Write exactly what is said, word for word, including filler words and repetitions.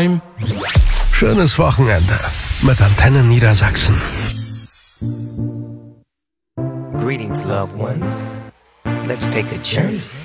time. Schönes Wochenende mit Antenne Niedersachsen. Greetings, loved ones. Let's take a journey